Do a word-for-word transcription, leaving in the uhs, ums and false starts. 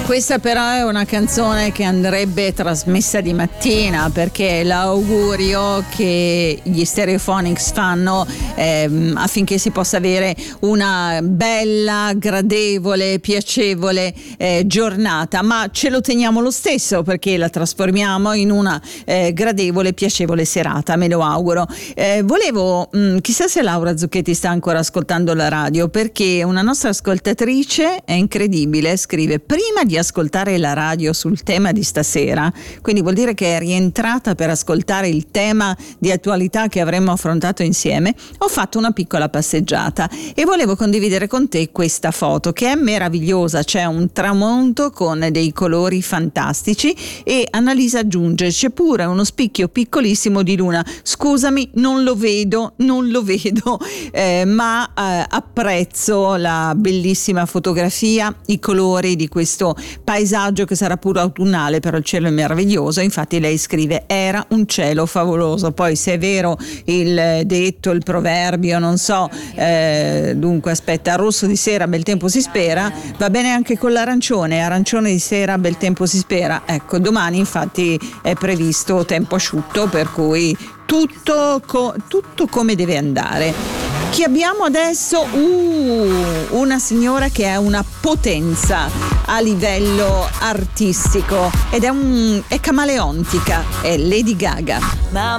Questa però è una canzone che andrebbe trasmessa di mattina, perché l'augurio che gli Stereophonics fanno ehm, affinché si possa avere una bella, gradevole, piacevole eh, giornata, ma ce lo teniamo lo stesso perché la trasformiamo in una eh, gradevole, piacevole serata, me lo auguro. Eh, volevo, mh, chissà se Laura Zucchetti sta ancora ascoltando la radio, perché una nostra ascoltatrice, è incredibile, scrive: prima di ascoltare la radio sul tema di stasera, quindi vuol dire che è rientrata per ascoltare il tema di attualità che avremmo affrontato insieme, ho fatto una piccola passeggiata e volevo condividere con te questa foto che è meravigliosa. C'è un tramonto con dei colori fantastici e Annalisa aggiunge: c'è pure uno spicchio piccolissimo di luna, scusami non lo vedo non lo vedo eh, ma eh, apprezzo la bellissima fotografia, i colori di questo paesaggio che sarà pure autunnale, però il cielo è meraviglioso. Infatti lei scrive: era un cielo favoloso. Poi se è vero il detto, il proverbio, non so, eh, dunque aspetta, rosso di sera bel tempo si spera, va bene anche con l'arancione, arancione di sera bel tempo si spera. Ecco, domani infatti è previsto tempo asciutto, per cui tutto, co- tutto come deve andare. Chi abbiamo adesso? Uh, una signora che è una potenza a livello artistico ed è, un, è camaleontica, è Lady Gaga. My